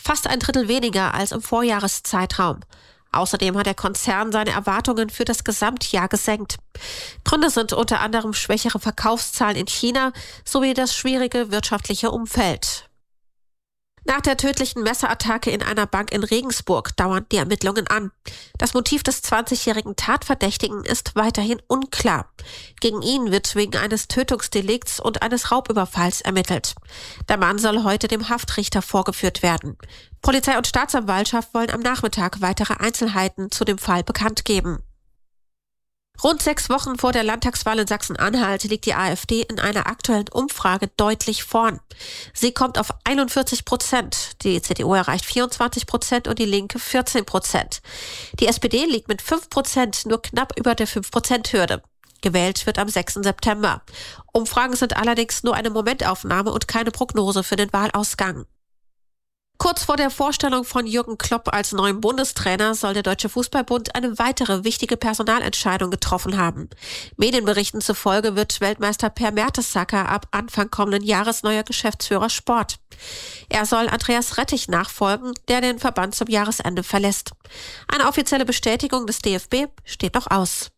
fast ein Drittel weniger als im Vorjahreszeitraum. Außerdem hat der Konzern seine Erwartungen für das Gesamtjahr gesenkt. Gründe sind unter anderem schwächere Verkaufszahlen in China sowie das schwierige wirtschaftliche Umfeld. Nach der tödlichen Messerattacke in einer Bank in Regensburg dauern die Ermittlungen an. Das Motiv des 20-jährigen Tatverdächtigen ist weiterhin unklar. Gegen ihn wird wegen eines Tötungsdelikts und eines Raubüberfalls ermittelt. Der Mann soll heute dem Haftrichter vorgeführt werden. Polizei und Staatsanwaltschaft wollen am Nachmittag weitere Einzelheiten zu dem Fall bekannt geben. Rund 6 Wochen vor der Landtagswahl in Sachsen-Anhalt liegt die AfD in einer aktuellen Umfrage deutlich vorn. Sie kommt auf 41%. Die CDU erreicht 24% und die Linke 14%. Die SPD liegt mit 5% nur knapp über der 5%-Hürde. Gewählt wird am 6. September. Umfragen sind allerdings nur eine Momentaufnahme und keine Prognose für den Wahlausgang. Kurz vor der Vorstellung von Jürgen Klopp als neuem Bundestrainer soll der Deutsche Fußballbund eine weitere wichtige Personalentscheidung getroffen haben. Medienberichten zufolge wird Weltmeister Per Mertesacker ab Anfang kommenden Jahres neuer Geschäftsführer Sport. Er soll Andreas Rettich nachfolgen, der den Verband zum Jahresende verlässt. Eine offizielle Bestätigung des DFB steht noch aus.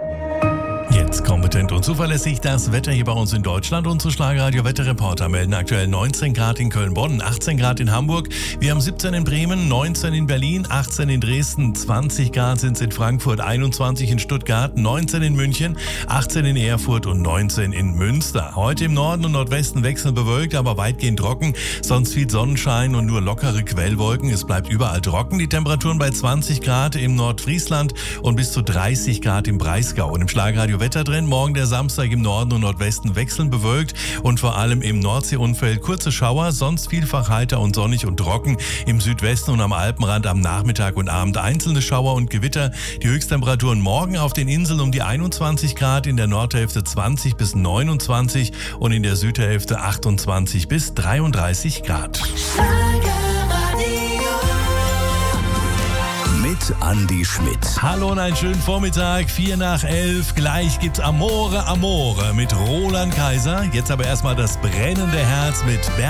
Jetzt kompetent und zuverlässig das Wetter hier bei uns in Deutschland. Unsere Schlagerradio-Wetterreporter melden aktuell 19 Grad in Köln-Bonn, 18 Grad in Hamburg. Wir haben 17 in Bremen, 19 in Berlin, 18 in Dresden, 20 Grad sind es in Frankfurt, 21 in Stuttgart, 19 in München, 18 in Erfurt und 19 in Münster. Heute im Norden und Nordwesten wechselnd bewölkt, aber weitgehend trocken. Sonst viel Sonnenschein und nur lockere Quellwolken. Es bleibt überall trocken. Die Temperaturen bei 20 Grad im Nordfriesland und bis zu 30 Grad im Breisgau. Und im Schlagerradio-Wetter drin. Morgen der Samstag im Norden und Nordwesten wechselnd bewölkt und vor allem im Nordseeumfeld kurze Schauer, sonst vielfach heiter und sonnig und trocken. Im Südwesten und am Alpenrand am Nachmittag und Abend einzelne Schauer und Gewitter. Die Höchsttemperaturen morgen auf den Inseln um die 21 Grad, in der Nordhälfte 20 bis 29 und in der Südhälfte 28 bis 33 Grad. Mit Andi Schmidt. Hallo und einen schönen Vormittag, 11:04. Gleich gibt's Amore Amore mit Roland Kaiser. Jetzt aber erstmal das brennende Herz mit